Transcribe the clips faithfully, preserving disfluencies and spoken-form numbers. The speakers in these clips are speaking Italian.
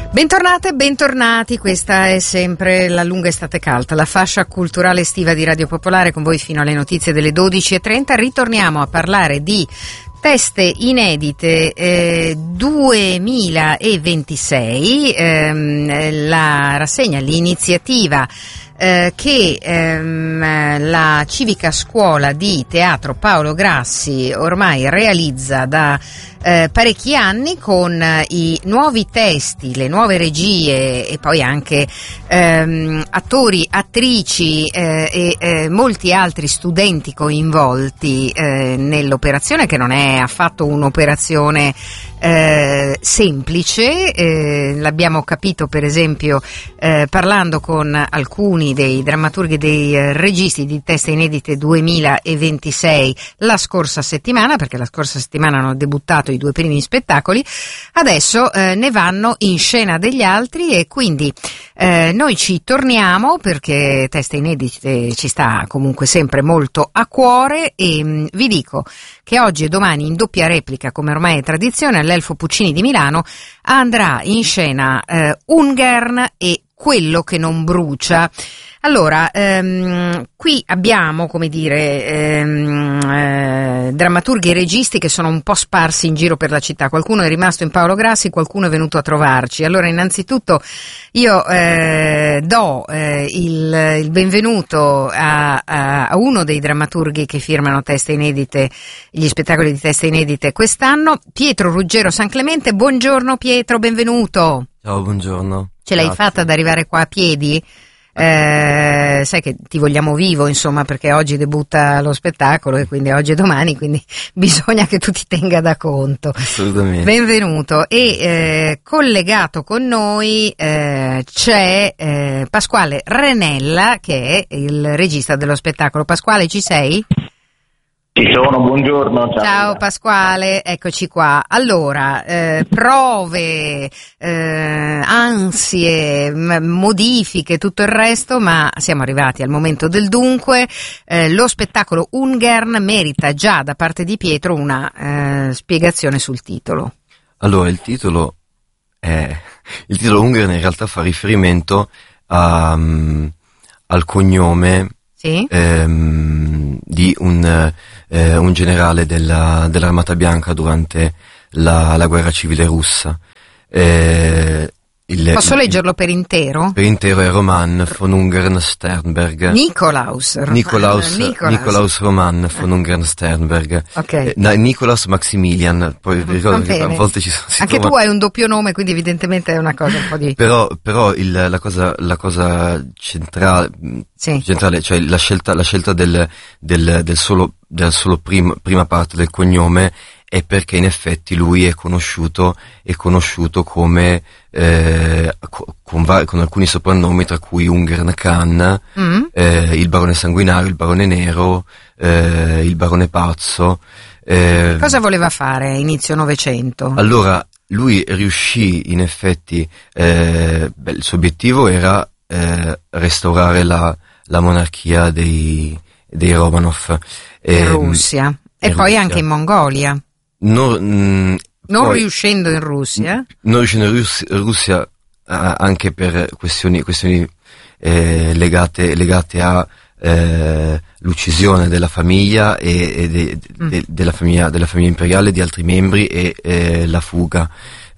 Bentornate, bentornati, questa è sempre La lunga estate calda, la fascia culturale estiva di Radio Popolare, con voi fino alle notizie delle dodici e trenta. Ritorniamo a parlare di teste inedite eh, duemilaventisei, ehm, la rassegna, l'iniziativa eh, che ehm, la civica scuola di teatro Paolo Grassi ormai realizza da eh, parecchi anni, con eh, i nuovi testi, le nuove regie e poi anche ehm, attori, attrici eh, e eh, molti altri studenti coinvolti eh, nell'operazione, che non è affatto un'operazione eh, semplice. Eh, l'abbiamo capito per esempio eh, parlando con alcuni dei drammaturghi, dei eh, registi di Teste Inedite duemilaventisei la scorsa settimana, perché la scorsa settimana hanno debuttato i due primi spettacoli. Adesso eh, ne vanno in scena degli altri e quindi eh, noi ci torniamo, perché Teste Inedite ci sta comunque sempre molto a cuore, e mh, vi dico che oggi e domani, in doppia replica come ormai è tradizione, all'Elfo Puccini di Milano andrà in scena eh, Ungern e Quello che non brucia. Allora, ehm, qui abbiamo, come dire, ehm, eh, drammaturghi e registi che sono un po' sparsi in giro per la città. Qualcuno è rimasto in Paolo Grassi, qualcuno è venuto a trovarci. Allora, innanzitutto io eh, do eh, il, il benvenuto a, a, a uno dei drammaturghi che firmano Teste Inedite, gli spettacoli di Teste Inedite quest'anno, Pietro Ruggero San Clemente. Buongiorno Pietro, benvenuto. Ciao, buongiorno. Ce l'hai Grazie. fatta ad arrivare qua a piedi? Eh, sai che ti vogliamo vivo, insomma, perché oggi debutta lo spettacolo e quindi oggi e domani, quindi bisogna che tu ti tenga da conto. Assolutamente. Benvenuto. E eh, collegato con noi eh, c'è eh, Pasquale Renella, che è il regista dello spettacolo. Pasquale, ci sei? Ci sono, buongiorno. Ciao, ciao Pasquale, eccoci qua. Allora, eh, prove, eh, ansie, m- modifiche, tutto il resto, ma siamo arrivati al momento del dunque. Eh, lo spettacolo Ungern merita già da parte di Pietro una eh, spiegazione sul titolo. Allora, il titolo è il titolo Ungern in realtà fa riferimento a, um, al cognome Sì? ehm, di un, eh, un generale della, dell'Armata Bianca durante la, la guerra civile russa. Eh, il, Posso il, leggerlo per intero? Per intero è Roman von Ungern Sternberg. Nikolaus Roman. Nikolaus, Nikolaus. Nikolaus Roman von Ungern Sternberg. Ok. Eh, no, Nikolaus Maximilian, poi vi ricordo che a volte ci sono... Anche trova... tu hai un doppio nome, quindi evidentemente è una cosa un po' di... Però, però il, la cosa, la cosa centrale, sì. centrale, cioè la scelta, la scelta del, del, del solo, del solo prim, prima parte del cognome è perché in effetti lui è conosciuto, è conosciuto come, eh, con, vari, con alcuni soprannomi, tra cui Ungern Khan, mm. eh, il barone sanguinario, il barone nero, eh, il barone pazzo. Eh, Cosa voleva fare a inizio Novecento? Allora, lui riuscì in effetti, eh, beh, il suo obiettivo era eh, restaurare la, la monarchia dei, dei Romanov. In eh, Russia. E in poi Russia. Anche in Mongolia. No, mh, non poi, riuscendo in Russia? Non riuscendo in Russia, Russia eh, anche per questioni, questioni eh, legate, legate a eh, l'uccisione della famiglia e, e de, de, mm. della famiglia della famiglia imperiale, di altri membri, e eh, la fuga,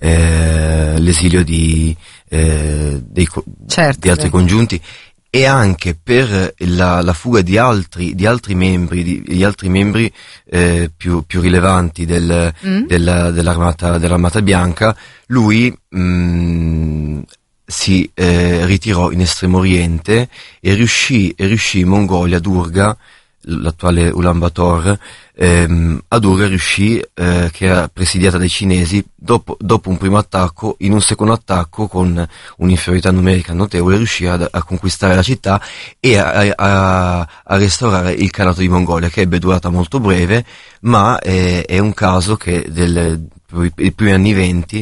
eh, l'esilio di, eh, dei, certo, di altri certo. congiunti, e anche per la, la fuga di altri, di altri membri, di, di altri membri eh, più, più rilevanti del, mm. della, dell'armata, dell'Armata Bianca. Lui mh, si eh, ritirò in Estremo Oriente e riuscì, e riuscì in Mongolia, ad Urga, l'attuale Ulaanbaatar, ehm, ad Urga riuscì, eh, che era presidiata dai cinesi, dopo, dopo un primo attacco, in un secondo attacco con un'inferiorità numerica notevole, riuscì a, a conquistare la città e a, a, a restaurare il Khanato di Mongolia, che ebbe durata molto breve, ma è, è un caso che del, i primi anni venti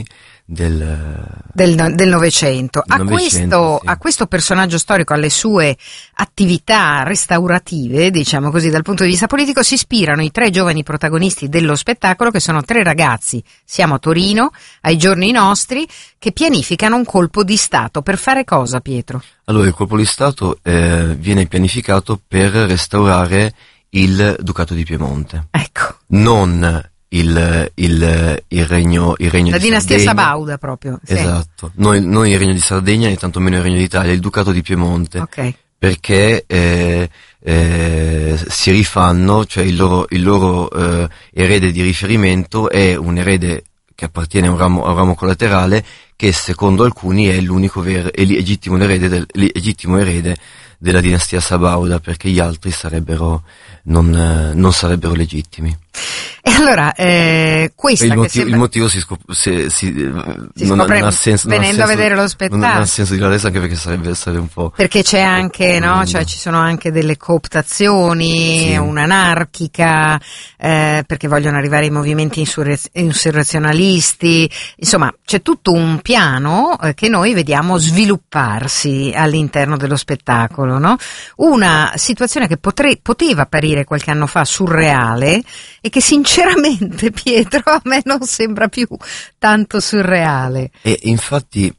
del del, del Novecento. A questo, sì. a questo personaggio storico, alle sue attività restaurative, diciamo così, dal punto di vista politico, si ispirano i tre giovani protagonisti dello spettacolo, che sono tre ragazzi, siamo a Torino, ai giorni nostri, che pianificano un colpo di Stato. Per fare cosa, Pietro? Allora, il colpo di Stato eh, viene pianificato per restaurare il Ducato di Piemonte. Ecco. Non il, il, il regno, il regno la di dinastia Sardegna. Sabauda proprio. Sì. Esatto. Non, non il regno di Sardegna né tantomeno il regno d'Italia, il Ducato di Piemonte. Ok. Perché eh, eh, si rifanno, cioè il loro, il loro eh, erede di riferimento è un erede che appartiene a un ramo, a un ramo collaterale che secondo alcuni è l'unico vero, è legittimo erede, del, legittimo erede della dinastia Sabauda, perché gli altri sarebbero non, eh, non sarebbero legittimi. E allora, eh, questa il, che motivo, sembra... il motivo si, scop- se, si, si non, scopre non ha senso, venendo non ha senso, a vedere lo spettacolo. Non ha senso di adesso, anche perché sarebbe essere un po'... Perché c'è anche, no, cioè ci sono anche delle cooptazioni, sì. un'anarchica, eh, perché vogliono arrivare ai movimenti insurrez- insurrezionalisti, insomma c'è tutto un piano eh, che noi vediamo svilupparsi all'interno dello spettacolo, no? Una situazione che potre- poteva apparire qualche anno fa surreale e che sinceramente, Pietro, a me non sembra più tanto surreale. E infatti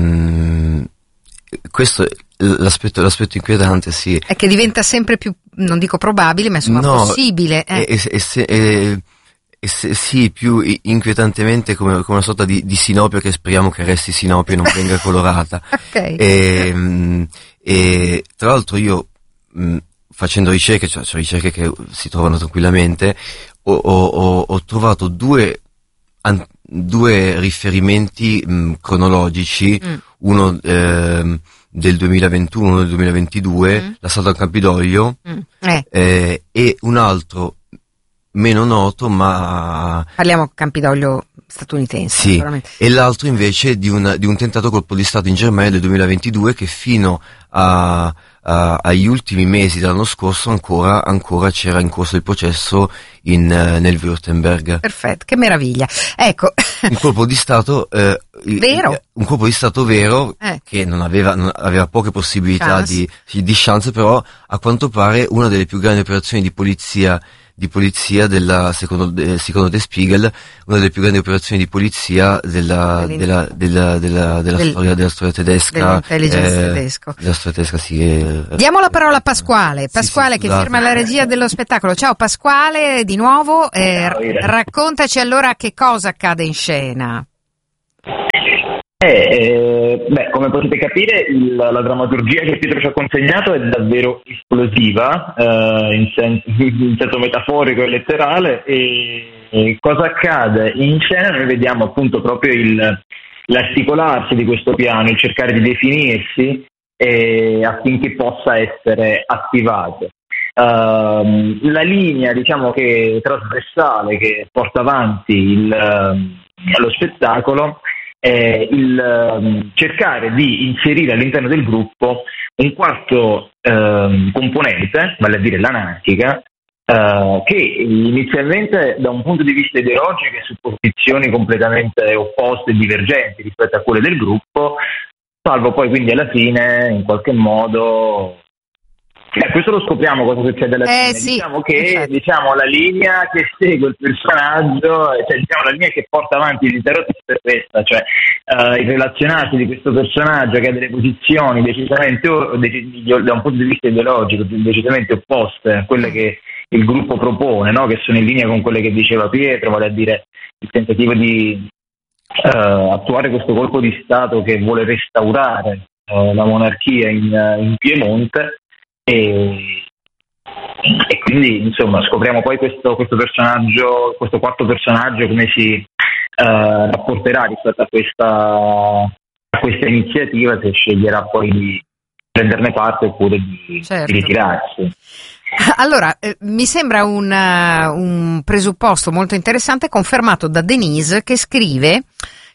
mh, questo è l'aspetto, l'aspetto inquietante, sì. È che diventa sempre più, non dico probabile, ma insomma no, possibile. Eh. E, e, e, e, e se, sì, più inquietantemente come, come una sorta di, di sinopio che speriamo che resti sinopio e non venga colorata. Ok. E, mh, e tra l'altro io mh, facendo ricerche, cioè, cioè ricerche che si trovano tranquillamente, ho, ho, ho trovato due, an, due riferimenti mh, cronologici, mm. uno eh, del duemilaventuno, uno del duemilaventidue, mm. l'assalto al Campidoglio, mm. eh. Eh, e un altro meno noto, ma... Parliamo Campidoglio statunitense. Sì, e l'altro invece di un, di un tentato colpo di Stato in Germania del duemilaventidue che fino a... Uh, agli ultimi mesi dell'anno scorso ancora, ancora c'era in corso il processo in, uh, nel Württemberg. Perfetto, che meraviglia. Ecco. Un colpo di Stato eh, vero. Il, un colpo di Stato vero eh. che non aveva, non aveva poche possibilità chance. di, di chance, però a quanto pare una delle più grandi operazioni di polizia di polizia della, secondo, eh, secondo De Spiegel, una delle più grandi operazioni di polizia della, della, della, della, della, del, storia, della storia tedesca. Dell'intelligence eh, tedesco. Della storia tedesca, sì. Eh, Diamo la parola a Pasquale. Pasquale sì, sì, che firma la regia dello spettacolo. Ciao Pasquale, di nuovo. Eh, raccontaci allora che cosa accade in scena. Eh, eh, beh, come potete capire, il, la drammaturgia che Pietro ci ha consegnato è davvero esplosiva, eh, in, sen- in senso metaforico e letterale. E, e cosa accade in scena? Noi vediamo appunto proprio il, l'articolarsi di questo piano, il cercare di definirsi eh, affinché possa essere attivato. Uh, la linea, diciamo che trasversale che porta avanti il, uh, lo spettacolo è il um, cercare di inserire all'interno del gruppo un quarto um, componente, vale a dire l'anarchica, uh, che inizialmente da un punto di vista ideologico è su posizioni completamente opposte e divergenti rispetto a quelle del gruppo, salvo poi quindi alla fine in qualche modo... Eh, questo lo scopriamo cosa succede alla eh, fine. Sì, diciamo che infatti. diciamo la linea che segue il personaggio, cioè diciamo la linea che porta avanti l'intero testo è questa, cioè uh, il relazionarsi di questo personaggio che ha delle posizioni decisamente da un punto di vista ideologico decisamente opposte a quelle che il gruppo propone, no? Che sono in linea con quelle che diceva Pietro, vale a dire il tentativo di uh, attuare questo colpo di Stato che vuole restaurare uh, la monarchia in, uh, in Piemonte. E, e quindi insomma scopriamo poi questo, questo personaggio, questo quarto personaggio come si eh, rapporterà rispetto a questa, a questa iniziativa, se sceglierà poi di prenderne parte oppure di, certo. di ritirarsi. Allora, eh, mi sembra un, uh, un presupposto molto interessante confermato da Denise che scrive: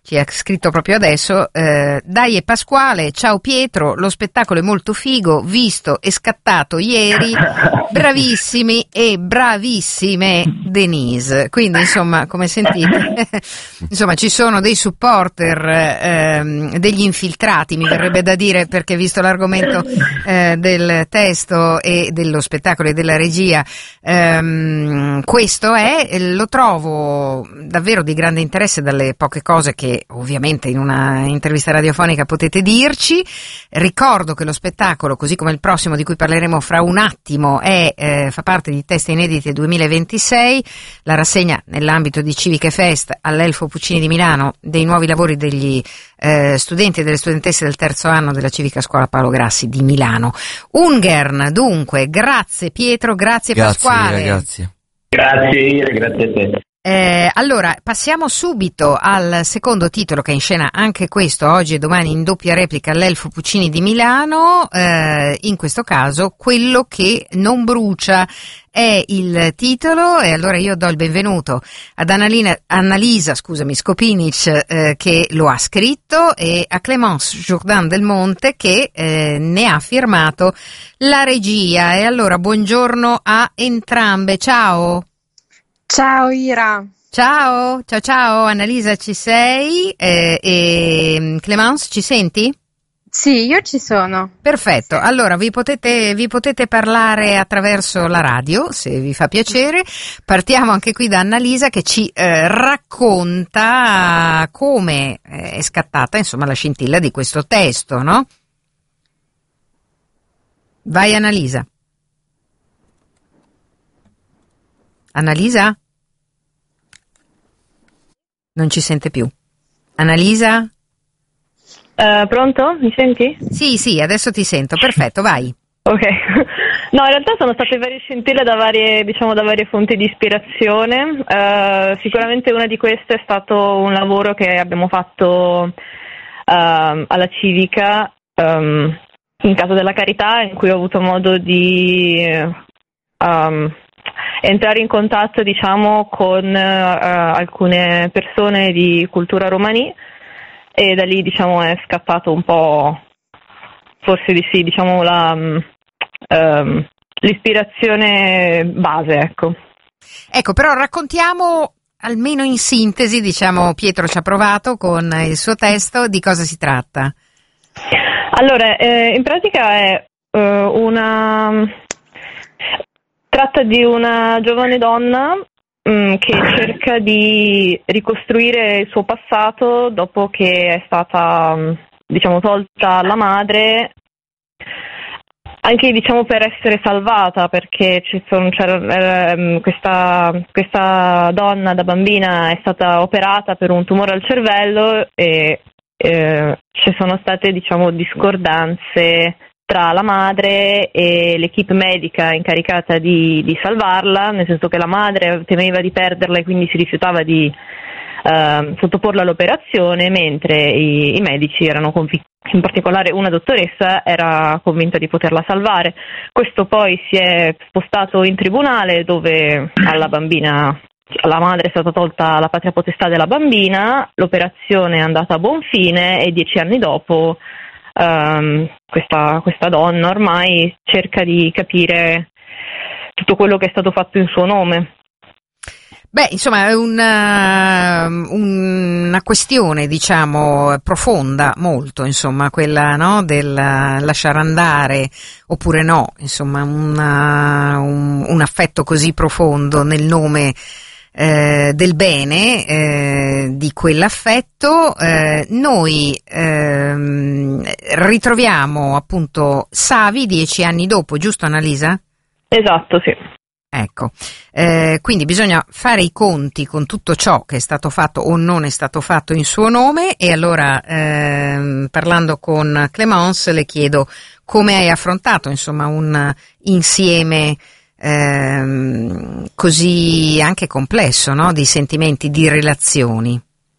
ci ha scritto proprio adesso, eh, dai e Pasquale, ciao Pietro, lo spettacolo è molto figo, visto e scattato ieri, bravissimi e bravissime Denise. Quindi insomma, come sentite, insomma ci sono dei supporter, ehm, degli infiltrati, mi verrebbe da dire, perché visto l'argomento eh, del testo e dello spettacolo e della regia, ehm, questo è, lo trovo davvero di grande interesse dalle poche cose che ovviamente in una intervista radiofonica potete dirci. Ricordo che lo spettacolo, così come il prossimo di cui parleremo fra un attimo, è, eh, fa parte di Teste Inedite duemilaventisei, la rassegna nell'ambito di Civiche Fest all'Elfo Puccini di Milano dei nuovi lavori degli eh, studenti e delle studentesse del terzo anno della Civica Scuola Paolo Grassi di Milano. Ungern, dunque, grazie Pietro, grazie, grazie Pasquale. Grazie. Grazie, grazie a te. Eh, allora, passiamo subito al secondo titolo che è in scena anche questo oggi e domani in doppia replica all'Elfo Puccini di Milano, eh, in questo caso Quello che non brucia è il titolo, e allora io do il benvenuto ad Annalina, Annalisa scusami, Skopinic, eh, che lo ha scritto, e a Clémence Jourdan del Monte che eh, ne ha firmato la regia. E allora buongiorno a entrambe, ciao. Ciao Ira. Ciao, ciao ciao, Annalisa ci sei, eh, e Clémence ci senti? Sì, io ci sono. Perfetto, allora vi potete, vi potete parlare attraverso la radio, se vi fa piacere. Partiamo anche qui da Annalisa che ci eh, racconta come è scattata, insomma, la scintilla di questo testo, no? Vai Annalisa. Annalisa? Non ci sente più. Annalisa? Uh, pronto? Mi senti? Sì, sì, adesso ti sento. Perfetto, vai. Ok. No, in realtà sono state varie scintille da varie, diciamo, da varie fonti di ispirazione. Uh, sicuramente una di queste è stato un lavoro che abbiamo fatto uh, alla Civica, um, in Casa della Carità, in cui ho avuto modo di um, entrare in contatto, diciamo, con uh, alcune persone di cultura romani, e da lì, diciamo, è scattato un po', forse di sì, diciamo, la, um, l'ispirazione base, ecco. Ecco, però raccontiamo almeno in sintesi, diciamo, Pietro ci ha provato con il suo testo, di cosa si tratta? Allora, eh, in pratica è uh, una... tratta di una giovane donna mh, che cerca di ricostruire il suo passato dopo che è stata, mh, diciamo, tolta la madre, anche, diciamo, per essere salvata, perché ci sono, eh, questa, questa donna da bambina è stata operata per un tumore al cervello e eh, ci sono state, diciamo, discordanze tra la madre e l'equipe medica incaricata di, di salvarla, nel senso che la madre temeva di perderla e quindi si rifiutava di uh, sottoporla all'operazione, mentre i, i medici erano convinti, in particolare una dottoressa era convinta di poterla salvare. Questo poi si è spostato in tribunale, dove alla bambina, alla madre è stata tolta la patria potestà della bambina, l'operazione è andata a buon fine e dieci anni dopo Um, questa, questa donna ormai cerca di capire tutto quello che è stato fatto in suo nome. Beh, insomma, è una, una questione, diciamo, profonda, molto, insomma, quella, no, del lasciare andare oppure no, insomma, una, un, un affetto così profondo nel nome Eh, del bene, eh, di quell'affetto. Eh, noi ehm, ritroviamo appunto Savi dieci anni dopo, giusto Annalisa? Esatto, sì. Ecco, eh, quindi bisogna fare i conti con tutto ciò che è stato fatto o non è stato fatto in suo nome, e allora ehm, parlando con Clémence le chiedo come hai affrontato, insomma, un insieme Ehm, così anche complesso, no? Di sentimenti, di relazioni.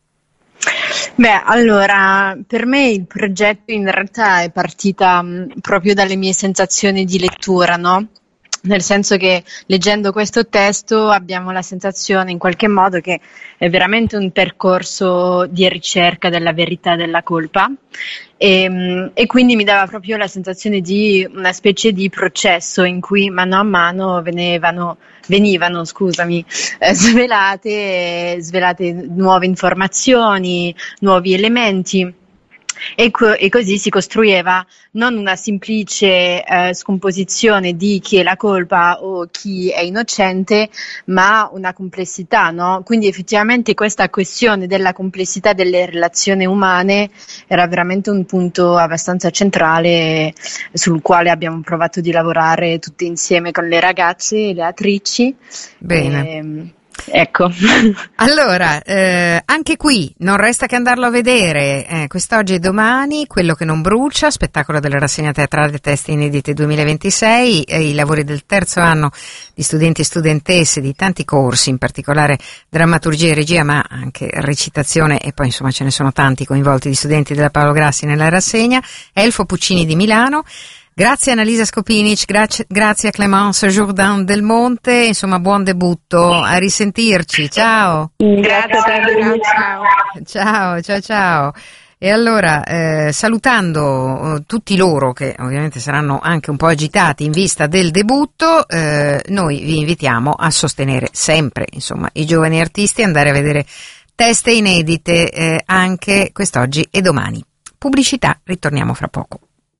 Beh, allora, per me il progetto in realtà è partita mh, proprio dalle mie sensazioni di lettura, no? nel senso che leggendo questo testo abbiamo la sensazione in qualche modo che è veramente un percorso di ricerca della verità della colpa e, e quindi mi dava proprio la sensazione di una specie di processo in cui mano a mano venivano, venivano scusami, eh, svelate, svelate nuove informazioni, nuovi elementi. E, co- e così si costruiva non una semplice eh, scomposizione di chi è la colpa o chi è innocente, ma una complessità, no? Quindi effettivamente questa questione della complessità delle relazioni umane era veramente un punto abbastanza centrale sul quale abbiamo provato di lavorare tutte insieme con le ragazze e le attrici. Bene. E, ecco. Allora, eh, anche qui non resta che andarlo a vedere, eh, quest'oggi e domani, Quello che non brucia, spettacolo della rassegna teatrale Testi Inediti duemilaventisei, eh, i lavori del terzo anno di studenti e studentesse di tanti corsi, in particolare drammaturgia e regia, ma anche recitazione, e poi insomma ce ne sono tanti coinvolti di studenti della Paolo Grassi nella rassegna. Elfo Puccini di Milano. Grazie a Annalisa Skopinic, grazie, grazie a Clémence Jourdain del Monte, insomma buon debutto, a risentirci, ciao. Grazie a te, ciao. Ciao, ciao, ciao. E allora, eh, salutando eh, tutti loro che ovviamente saranno anche un po' agitati in vista del debutto, eh, noi vi invitiamo a sostenere sempre, insomma, i giovani artisti, andare a vedere teste inedite eh, anche quest'oggi e domani. Pubblicità, ritorniamo fra poco.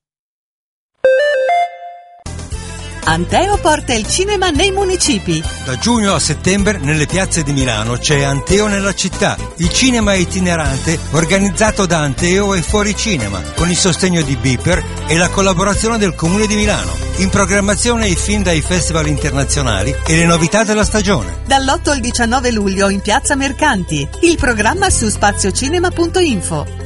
Anteo porta il cinema nei municipi. Da giugno a settembre nelle piazze di Milano c'è Anteo nella città, il cinema itinerante organizzato da Anteo e Fuori Cinema, con il sostegno di Beeper e la collaborazione del Comune di Milano. In programmazione i film dai festival internazionali e le novità della stagione. Dall'otto al diciannove luglio in piazza Mercanti. Il programma su spaziocinema punto info.